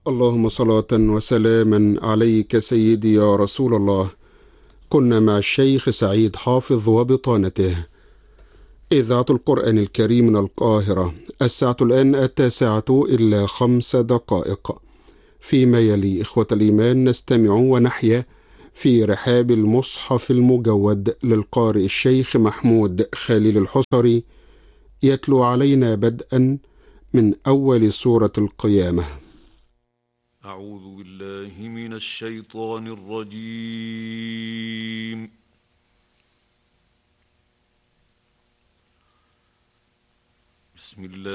اللهم صلاة وسلاما عليك سيدي يا رسول الله. كنا مع الشيخ سعيد حافظ وبطانته. إذاعة القرآن الكريم من القاهرة. الساعة الآن 9:05. فيما يلي إخوة الإيمان نستمع ونحيا في رحاب المصحف المجود للقارئ الشيخ محمود خليل الحصري، يتلو علينا بدءا من أول سورة القيامة. أعوذ بالله من الشيطان الرجيم. بسم الله